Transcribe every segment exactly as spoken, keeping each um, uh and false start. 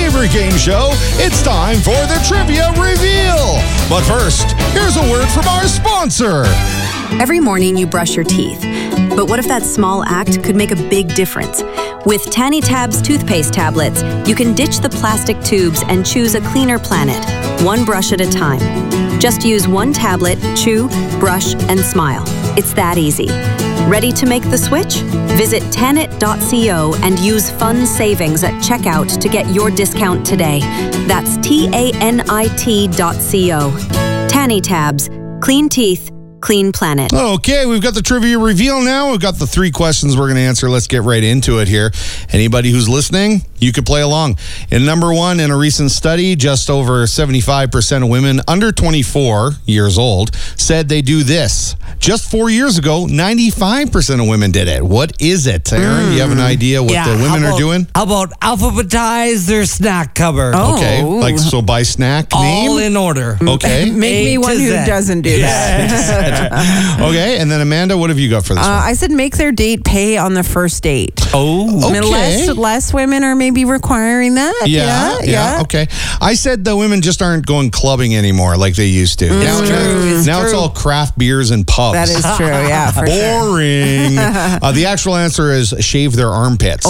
favorite game show. It's time for the Trivia Reveal. But first, here's a word from our sponsor. Every morning you brush your teeth. But what if that small act could make a big difference? With Tanny Tabs toothpaste tablets, you can ditch the plastic tubes and choose a cleaner planet, one brush at a time. Just use one tablet, chew, brush, and smile. It's that easy. Ready to make the switch? Visit tanit dot co and use fun savings at checkout to get your discount today. That's T A N I T dot co. Tanny Tabs. Clean teeth. Clean planet. Okay, we've got the Trivia Reveal now. We've got the three questions we're going to answer. Let's get right into it here. Anybody who's listening, you could play along. In number one, in a recent study, just over seventy-five percent of women under twenty-four years old said they do this. Just four years ago, ninety-five percent of women did it. What is it, Aaron? Mm. You have an idea what yeah, the women about, are doing? How about alphabetize their snack cupboard? Oh. Okay, like so by snack name? All in order. Okay. Make A me one to who Z. doesn't do that. Okay, and then Amanda, what have you got for this Uh, one? I said make their date pay on the first date. Oh, I mean, okay. less, less women are maybe requiring that. Yeah, Yeah, yeah, yeah. okay. I said the women just aren't going clubbing anymore like they used to. Now, true, now, it's now it's true. all craft beers and pubs. That is true, yeah, for sure. Boring. uh, the actual answer is shave their armpits.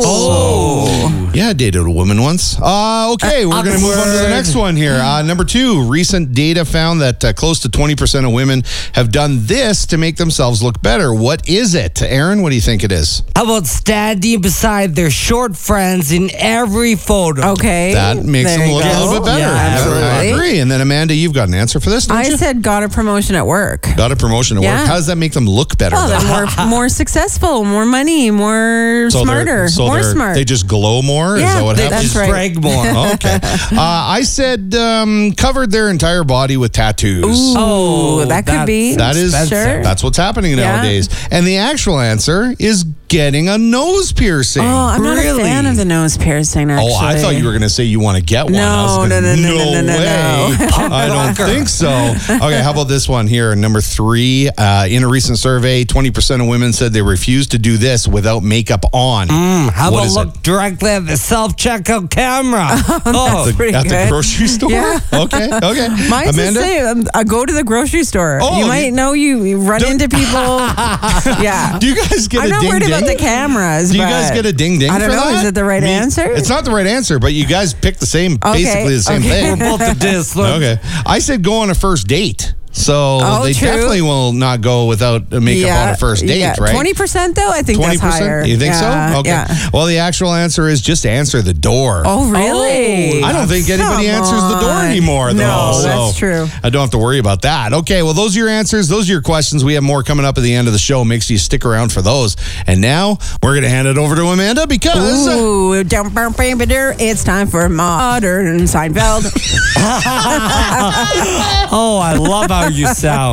Oh. So, yeah, I dated a woman once. Uh, okay, we're going to move on to the Awkward. next one here. Uh, number two, recent data found that uh, close to twenty percent of women have done this to make themselves look better. What is it? Aaron, what do you think it is? How about standing beside their short friends in every photo? Okay. That makes there them you look a go. little bit better. Yeah, I absolutely. agree. And then Amanda, you've got an answer for this, don't I you? said got a promotion at work. Got a promotion at work. Yeah. How does that make them look better? Well, though? they're more, more successful, more money, more So they're- smarter, so more they're- smart. They just glow more? Is Yeah, that what they- happens? that's right. Brag more. Okay. Uh, I said um, covered their entire body with tattoos. Ooh, Oh, that could that's- be. That is Sure. that's what's happening Yeah. nowadays. And the actual answer is getting a nose piercing. Oh, I'm not a Really? fan of the nose piercing, actually. Oh, I thought you were going to say you want to get one. No, I was no, gonna, no, no, no, no, no, way. no. I don't think so. Okay, how about this one here? Number three, uh, in a recent survey, twenty percent of women said they refused to do this without makeup on. Mm, how What about is look it? directly at the self-checkout camera? oh, The- pretty at the good. grocery store? Yeah. Okay, okay. Mine's Amanda? the same. Um, I go to the grocery store. Oh, you you- might know you, you run Don't- into people. Yeah. Do you guys get I'm a not ding worried ding? about the cameras. Do you but guys get a ding ding? I don't for know. that? Is it the right Me- answer? It's not the right answer, but you guys picked the same, Okay, basically the same okay. thing. we're both a diss. Look. Okay. I said go on a first date. So Oh, they true. definitely will not go without a makeup on a first date, yeah. right? twenty percent though, I think that's higher. You think Yeah, so? Okay. Yeah. Well, the actual answer is just answer the door. Oh, really? I don't think anybody Come answers the door on. anymore, though. No, so that's true. I don't have to worry about that. Okay, well, those are your answers. Those are your questions. We have more coming up at the end of the show. Make sure you stick around for those. And now we're going to hand it over to Amanda because... Ooh, dum, bum, bam, ba, der. It's time for Modern Seinfeld. Oh, I love how you sound.